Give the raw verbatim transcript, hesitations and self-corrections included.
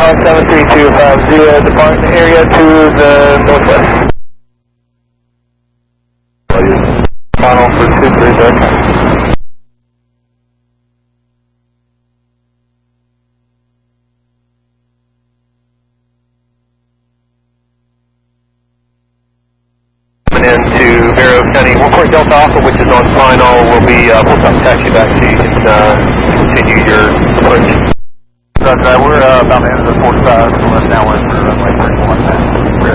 Tower seven three two five zero, departing area to the northwest. Final for two three zero. Into Vero County, one Court Delta Alpha, which is on final, will be, uh, we'll taxi back so you can, uh, continue your approach. So, uh, we're, uh, about to enter the forty-five, so that's now west for runway thirty-one.